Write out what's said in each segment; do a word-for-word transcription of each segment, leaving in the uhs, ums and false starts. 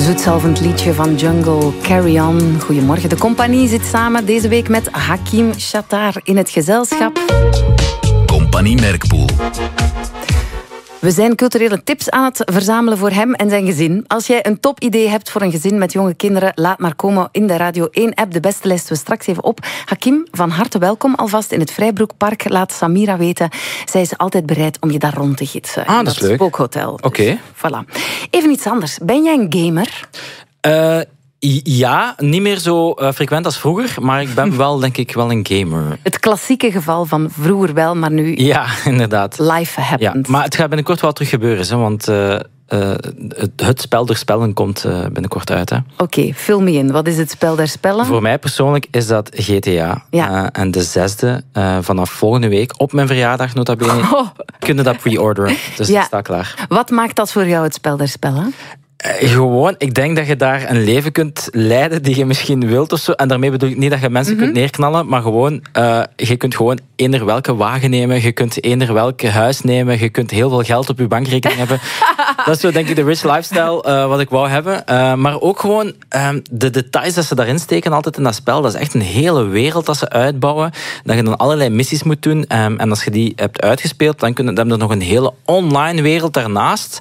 zoetzalvend liedje van Jungle, Carry On. Goedemorgen, de compagnie zit samen deze week met Hakim Shatar in het gezelschap. Compagnie Merkpoel. We zijn culturele tips aan het verzamelen voor hem en zijn gezin. Als jij een topidee hebt voor een gezin met jonge kinderen, laat maar komen in de Radio één-app. De beste lijsten we straks even op. Hakim, van harte welkom alvast in het Vrijbroekpark. Laat Samira weten. Zij is altijd bereid om je daar rond te gidsen. Ah, dat is leuk. Spookhotel. Oké. Okay. Dus, voilà. Even iets anders. Ben jij een gamer? Uh, ja, niet meer zo uh, frequent als vroeger, maar ik ben wel, denk ik, wel een gamer. Het klassieke geval van vroeger wel, maar nu... Ja, inderdaad. Life happens. Ja, maar het gaat binnenkort wel terug gebeuren, hè, want uh, uh, het, het spel der spellen komt uh, binnenkort uit. Oké, okay, vul me in. Wat is het spel der spellen? Voor mij persoonlijk is dat G T A. Ja. Uh, en de zesde, uh, vanaf volgende week, op mijn verjaardag nota bene, oh. kunnen dat pre-orderen. Dus ja. Dat staat klaar. Wat maakt dat voor jou het spel der spellen? Gewoon, ik denk dat je daar een leven kunt leiden die je misschien wilt of zo. En daarmee bedoel ik niet dat je mensen mm-hmm. kunt neerknallen, maar gewoon, uh, je kunt gewoon eender welke wagen nemen, je kunt eender welke huis nemen, je kunt heel veel geld op je bankrekening hebben. Dat is zo, denk ik, de rich lifestyle uh, wat ik wou hebben. Uh, maar ook gewoon um, de details dat ze daarin steken altijd in dat spel. Dat is echt een hele wereld dat ze uitbouwen. Dat je dan allerlei missies moet doen. Um, en als je die hebt uitgespeeld, dan, kun je, dan heb je nog een hele online wereld daarnaast.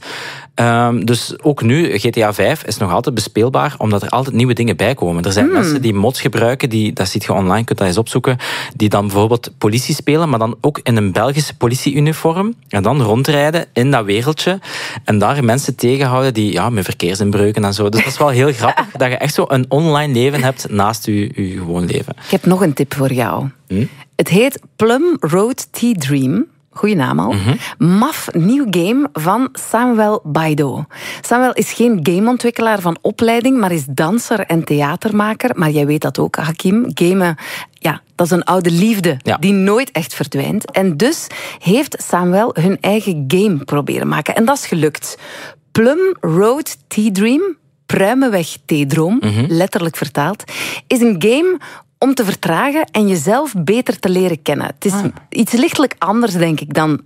Um, dus ook nu, G T A vijf is nog altijd bespeelbaar, omdat er altijd nieuwe dingen bij komen. Er zijn mm. mensen die mods gebruiken, die, dat ziet je online, kunt dat eens opzoeken, die dan bijvoorbeeld politie spelen, maar dan ook in een Belgische politieuniform, en dan rondrijden in dat wereldje, en daar mensen tegenhouden die, ja, met verkeersinbreuken en zo. Dus dat is wel heel grappig, dat je echt zo een online leven hebt naast je, je gewoon leven. Ik heb nog een tip voor jou. Hm? Het heet Plum Road T-Dream. Goeie naam al. Mm-hmm. Maf nieuw game van Samuel Baido. Samuel is geen gameontwikkelaar van opleiding, maar is danser en theatermaker. Maar jij weet dat ook, Hakim. Gamen, ja, dat is een oude liefde ja. die nooit echt verdwijnt. En dus heeft Samuel hun eigen game proberen maken. En dat is gelukt. Plum Road T-Dream, Pruimenweg T-droom, mm-hmm. letterlijk vertaald, is een game om te vertragen en jezelf beter te leren kennen. Het is ah. iets lichtelijk anders, denk ik, dan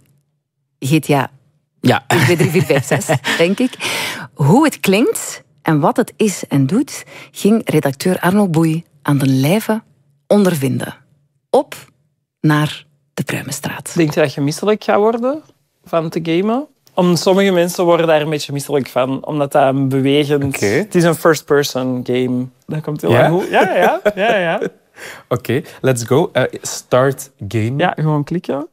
G T A ja. twee, drie, vier, vijf, zes, denk ik. Hoe het klinkt en wat het is en doet, ging redacteur Arno Boei aan de lijve ondervinden. Op naar de Pruimenstraat. Denk je dat je misselijk gaat worden van te gamen? Om sommige mensen worden daar een beetje misselijk van, omdat dat een bewegend... Okay. Het is een first-person game. Dat komt heel ja? goed. Ja, ja, ja, ja. Oké, okay, let's go. Uh, start game. Ja, gewoon klikken.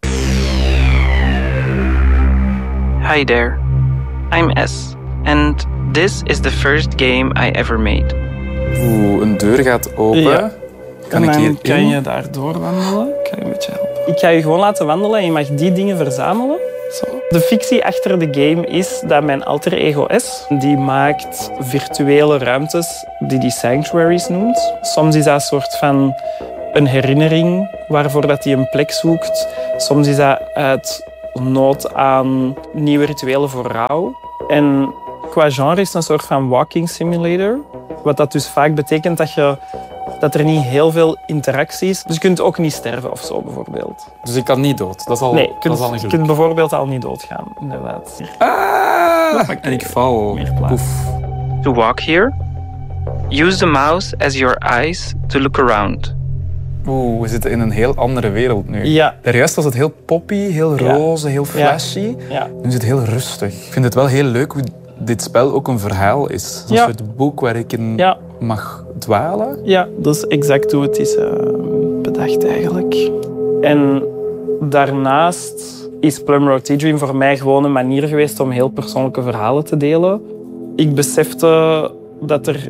Hi there. I'm S. And this is the first game I ever made. Oeh, een deur gaat open. Ja. Kan en ik dan hier kan in? je daar doorwandelen. Ik ga je een beetje helpen. Ik ga je gewoon laten wandelen en je mag die dingen verzamelen. Zo. De fictie achter de game is dat mijn alter ego S, die maakt virtuele ruimtes die die sanctuaries noemt. Soms is dat een soort van een herinnering waarvoor dat hij een plek zoekt. Soms is dat uit nood aan nieuwe rituelen voor rouw. En qua genre is het een soort van walking simulator. Wat dat dus vaak betekent dat je dat er niet heel veel interactie is. Dus je kunt ook niet sterven of zo, bijvoorbeeld. Dus ik kan niet dood? Dat is al, nee, je kunt, dat is al een je kunt bijvoorbeeld al niet doodgaan, inderdaad. Ah, en ik val. Poef. To walk here, use the mouse as your eyes to look around. Oeh, we zitten in een heel andere wereld nu. Ja. Daarjuist was het heel poppy, heel roze, ja. heel flashy. Ja. Nu is het heel rustig. Ik vind het wel heel leuk hoe dit spel ook een verhaal is. Een ja. soort boek waar ik in ja. mag dwalen. Ja, dat is exact hoe het is uh, bedacht eigenlijk. En daarnaast is Plum Road T-Dream voor mij gewoon een manier geweest om heel persoonlijke verhalen te delen. Ik besefte dat er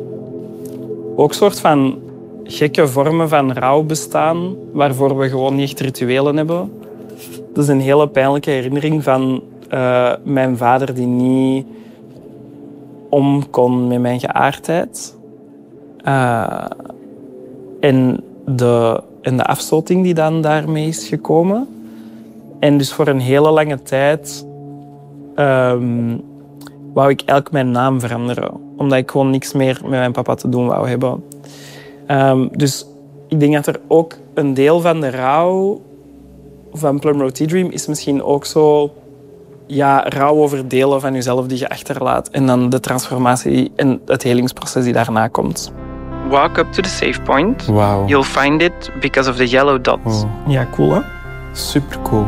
ook soort van gekke vormen van rouw bestaan, waarvoor we gewoon niet echt rituelen hebben. Dat is een hele pijnlijke herinnering van uh, mijn vader die niet om kon met mijn geaardheid. Uh, en, de, en de afstoting die dan daarmee is gekomen. En dus voor een hele lange tijd um, wou ik elk mijn naam veranderen. Omdat ik gewoon niks meer met mijn papa te doen wou hebben. Um, dus ik denk dat er ook een deel van de rouw van Plum Road T-Dream is misschien ook zo ja, rouw over delen van jezelf die je achterlaat. En dan de transformatie en het helingsproces die daarna komt. Walk up to the save point. Wow. You'll find it because of the yellow dots. Oh. Ja, cool hè? Super cool.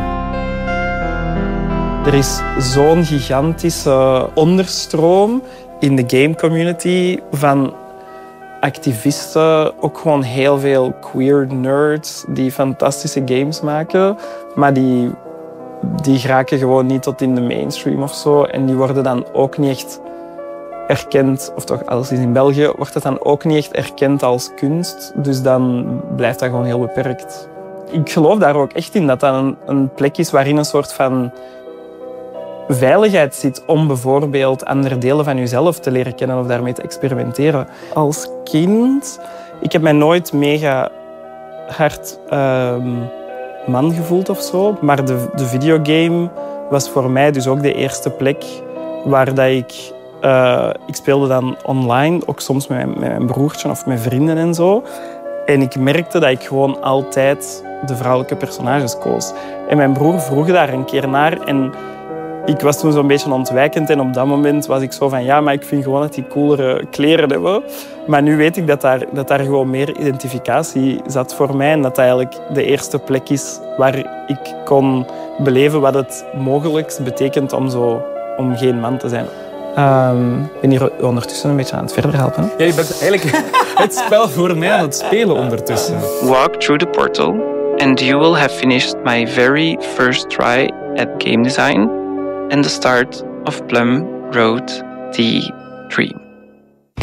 Er is zo'n gigantische onderstroom in de game community van activisten, ook gewoon heel veel queer nerds die fantastische games maken, maar die, die geraken gewoon niet tot in de mainstream of zo. En die worden dan ook niet echt erkend, of toch als in België, wordt het dan ook niet echt erkend als kunst. Dus dan blijft dat gewoon heel beperkt. Ik geloof daar ook echt in dat dat een, een plek is waarin een soort van veiligheid zit om bijvoorbeeld andere delen van jezelf te leren kennen of daarmee te experimenteren. Als kind, ik heb mij nooit mega hard uh, man gevoeld of zo, maar de, de videogame was voor mij dus ook de eerste plek waar dat ik... Uh, ik speelde dan online, ook soms met mijn, met mijn broertje of met vrienden en zo. En ik merkte dat ik gewoon altijd de vrouwelijke personages koos. En mijn broer vroeg daar een keer naar en ik was toen zo'n beetje ontwijkend. En op dat moment was ik zo van, ja, maar ik vind gewoon dat die coolere kleren hebben. Maar nu weet ik dat daar, dat daar gewoon meer identificatie zat voor mij. En dat dat eigenlijk de eerste plek is waar ik kon beleven wat het mogelijk betekent om, zo, om geen man te zijn. Um, ik ben hier ondertussen een beetje aan het verder helpen. Ja, je bent eigenlijk het spel voor mij aan het spelen ondertussen. Walk through the portal and you will have finished my very first try at game design and the start of Plum Road T Dream.